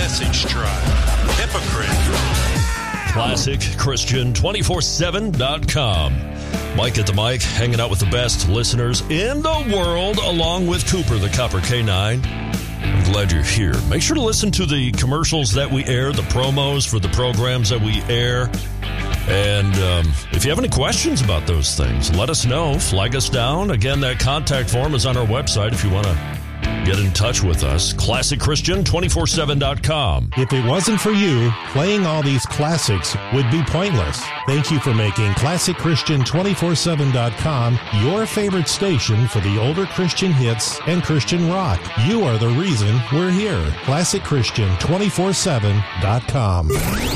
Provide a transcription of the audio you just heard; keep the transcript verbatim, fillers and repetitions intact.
Message Tribe. Hypocrite. Classic Christian two forty-seven dot com. Mike at the mic, hanging out with the best listeners in the world, along with Cooper, the Copper K nine. I'm glad you're here. Make sure to listen to the commercials that we air, the promos for the programs that we air. And um, if you have any questions about those things, let us know. Flag us down. Again, that contact form is on our website if you want to get in touch with us. Classic Christian two forty-seven dot com. If it wasn't for you, playing all these classics would be pointless. Thank you for making Classic Christian two forty-seven dot com your favorite station for the older Christian hits and Christian rock. You are the reason we're here. Classic Christian two forty-seven dot com.